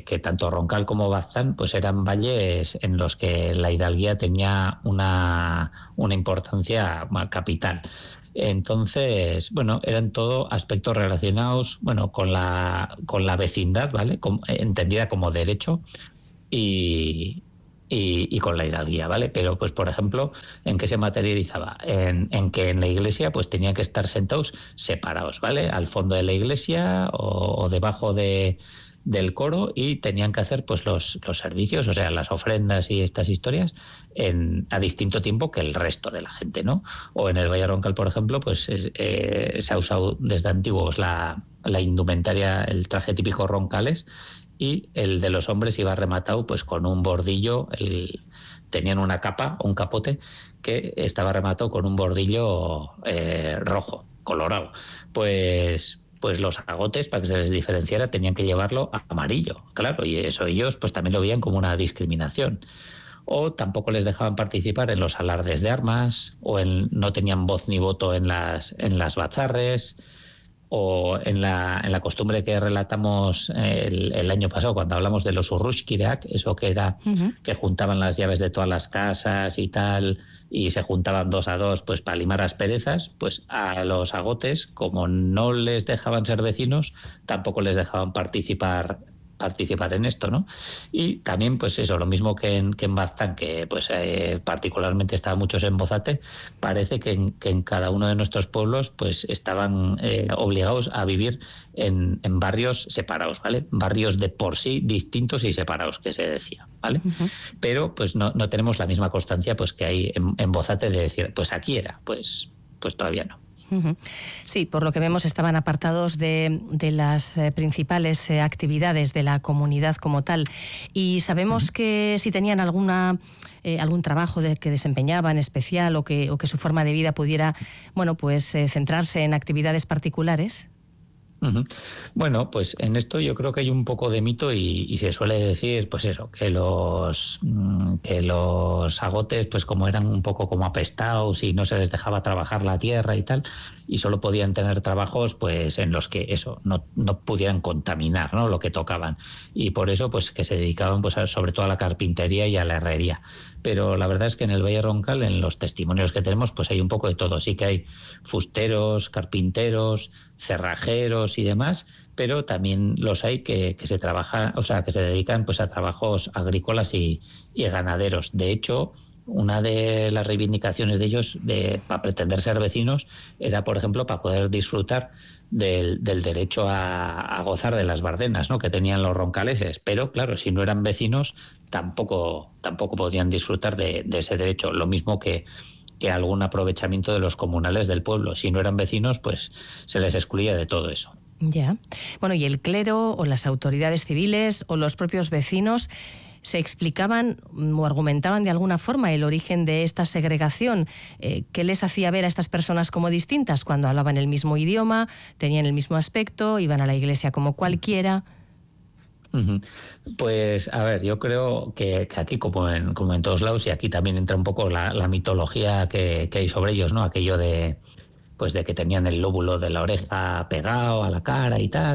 que tanto Roncal como Baztán pues eran valles en los que la hidalguía tenía una importancia capital. Entonces, bueno, eran todo aspectos relacionados, bueno, con la vecindad, ¿vale? Entendida como derecho y, y con la hidalguía, ¿vale? Pero, pues, por ejemplo, ¿en qué se materializaba? En que en la iglesia, pues, tenían que estar sentados separados, ¿vale? Al fondo de la iglesia o debajo del coro, y tenían que hacer, pues, los servicios, o sea, las ofrendas y estas historias a distinto tiempo que el resto de la gente, ¿no? O en el Valle Roncal, por ejemplo, pues se ha usado desde antiguos la indumentaria, el traje típico roncales, y el de los hombres iba rematado pues con un bordillo, tenían una capa, un capote, que estaba rematado con un bordillo rojo, colorado. Pues los agotes, para que se les diferenciara, tenían que llevarlo amarillo, claro, y eso ellos pues también lo veían como una discriminación. O tampoco les dejaban participar en los alardes de armas, no tenían voz ni voto en las bazarres, o en la costumbre que relatamos el año pasado cuando hablamos de los urrushkideak, eso que era que juntaban las llaves de todas las casas y tal, y se juntaban 2 a 2 pues para limar asperezas. Pues a los agotes, como no les dejaban ser vecinos, tampoco les dejaban participar en esto, ¿no? Y también, pues eso, lo mismo que en Baztán, que pues particularmente estaban muchos en Bozate, parece que en cada uno de nuestros pueblos pues estaban obligados a vivir en barrios separados, ¿vale? Barrios de por sí distintos y separados, que se decía, ¿vale? Pero pues no tenemos la misma constancia pues que hay en Bozate de decir, pues aquí era, pues todavía no. Sí, por lo que vemos estaban apartados de las principales actividades de la comunidad como tal. Y sabemos que si tenían algún trabajo que desempeñaban especial o que su forma de vida pudiera, bueno, pues centrarse en actividades particulares. Bueno, pues en esto yo creo que hay un poco de mito y se suele decir, pues eso, que los agotes, pues como eran un poco como apestados y no se les dejaba trabajar la tierra y tal, y solo podían tener trabajos pues en los que eso no pudieran contaminar, ¿no?, lo que tocaban, y por eso pues que se dedicaban pues sobre todo a la carpintería y a la herrería. Pero la verdad es que en el Valle Roncal, en los testimonios que tenemos, pues hay un poco de todo. Sí que hay fusteros, carpinteros, cerrajeros y demás, pero también los hay que se trabajan, o sea, que se dedican pues a trabajos agrícolas y ganaderos. De hecho, una de las reivindicaciones de ellos para pretender ser vecinos era, por ejemplo, para poder disfrutar del derecho a gozar de las bardenas, ¿no?, que tenían los roncaleses. Pero claro, si no eran vecinos tampoco podían disfrutar de ese derecho. Lo mismo que algún aprovechamiento de los comunales del pueblo. Si no eran vecinos, pues se les excluía de todo eso. Ya. Bueno, y el clero o las autoridades civiles o los propios vecinos se explicaban o argumentaban de alguna forma el origen de esta segregación. ¿Qué les hacía ver a estas personas como distintas cuando hablaban el mismo idioma, tenían el mismo aspecto, iban a la iglesia como cualquiera? Pues a ver, yo creo que aquí como en todos lados, y aquí también entra un poco la mitología que hay sobre ellos, ¿no? Aquello de que tenían el lóbulo de la oreja pegado a la cara y tal,